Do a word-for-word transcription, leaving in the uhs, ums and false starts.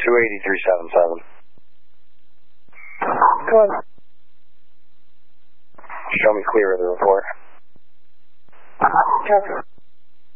two eighty, three seventy-seven. Go on. Show me clear of the report. Cover.